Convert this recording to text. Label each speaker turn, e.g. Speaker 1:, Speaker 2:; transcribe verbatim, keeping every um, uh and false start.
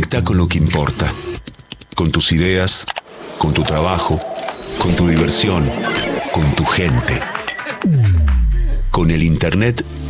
Speaker 1: Conecta con lo que importa. Con tus ideas, con tu trabajo, con tu diversión, con tu gente. Con el Internet